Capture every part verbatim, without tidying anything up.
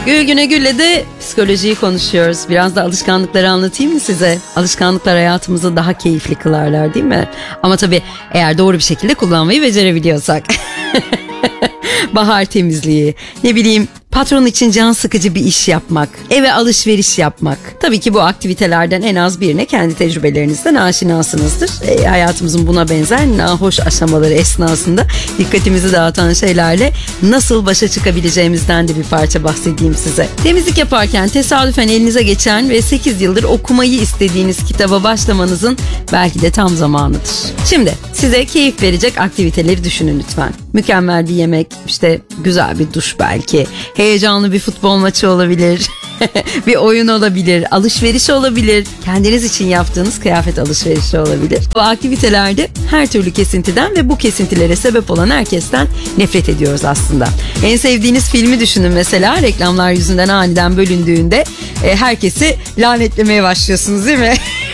Gül Güne Gül'le de psikolojiyi konuşuyoruz. Biraz da alışkanlıkları anlatayım mı size? Alışkanlıklar hayatımızı daha keyifli kılarlar, değil mi? Ama tabii eğer doğru bir şekilde kullanmayı becerebiliyorsak. Bahar temizliği, ne bileyim patron için can sıkıcı bir iş yapmak, eve alışveriş yapmak. Tabii ki bu aktivitelerden en az birine kendi tecrübelerinizden aşinasınızdır. E, hayatımızın buna benzer nahoş aşamaları esnasında dikkatimizi dağıtan şeylerle nasıl başa çıkabileceğimizden de bir parça bahsedeyim size. Temizlik yaparken tesadüfen elinize geçen ve sekiz yıldır okumayı istediğiniz kitaba başlamanızın belki de tam zamanıdır. Şimdi size keyif verecek aktiviteleri düşünün lütfen. Mükemmel bir yemek, işte güzel bir duş belki, heyecanlı bir futbol maçı olabilir, bir oyun olabilir, alışveriş olabilir, kendiniz için yaptığınız kıyafet alışverişi olabilir. Bu aktivitelerde her türlü kesintiden ve bu kesintilere sebep olan herkesten nefret ediyoruz aslında. En sevdiğiniz filmi düşünün mesela, reklamlar yüzünden aniden bölündüğünde e, herkesi lanetlemeye başlıyorsunuz, değil mi?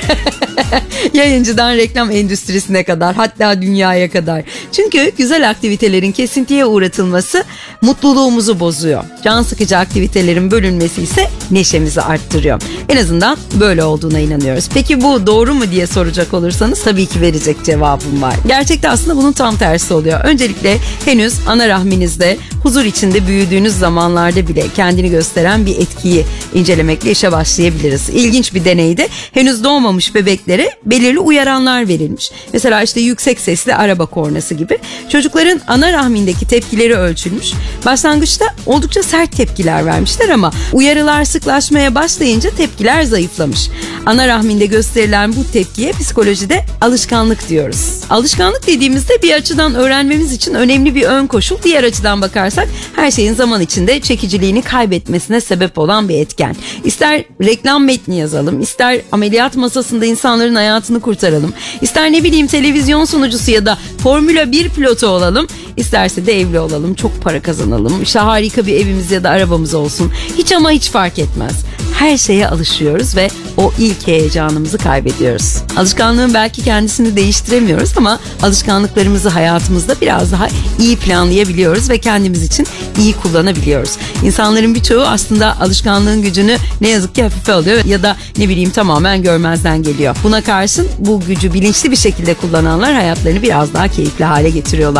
Yayıncıdan reklam endüstrisine kadar, hatta dünyaya kadar. Çünkü güzel aktivitelerin kesintiye uğratılması mutluluğumuzu bozuyor. Can sıkıcı aktivitelerin bölünmesi ise neşemizi arttırıyor. En azından böyle olduğuna inanıyoruz. Peki bu doğru mu diye soracak olursanız tabii ki verecek cevabım var. Gerçekte aslında bunun tam tersi oluyor. Öncelikle henüz ana rahminizde huzur içinde büyüdüğünüz zamanlarda bile kendini gösteren bir etkiyi incelemekle işe başlayabiliriz. İlginç bir deneyde henüz doğmamış bebeklere belirli uyaranlar verilmiş. Mesela işte yüksek sesli araba kornası gibi. Çocukların ana rahmindeki tepkileri ölçülmüş. Başlangıçta oldukça sert tepkiler vermişler ama uyarılar sıklaşmaya başlayınca tepkiler zayıflamış. Ana rahminde gösterilen bu tepkiye psikolojide alışkanlık diyoruz. Alışkanlık dediğimizde bir açıdan öğrenmemiz için önemli bir ön koşul. Diğer açıdan bakarsak her şeyin zaman içinde çekiciliğini kaybetmesine sebep olan bir etken. İster reklam metni yazalım, ister ameliyat masasında insanların hayatını kurtaralım, ister ne bileyim televizyon sunucusu ya da Formula bir pilotu olalım, isterse de evli olalım, çok para kazanalım, işte harika bir evimiz ya da arabamız olsun. Hiç ama hiç fark etmez. Her şeye alışıyoruz ve o ilk heyecanımızı kaybediyoruz. Alışkanlığın belki kendisini değiştiremiyoruz ama alışkanlıklarımızı hayatımızda biraz daha iyi planlayabiliyoruz ve kendimiz için iyi kullanabiliyoruz. İnsanların birçoğu aslında alışkanlığın gücünü ne yazık ki hafife alıyor ya da ne bileyim tamamen görmezden geliyor. Buna karşın bu gücü bilinçli bir şekilde kullananlar hayatlarını biraz daha keyifli hale getiriyorlar.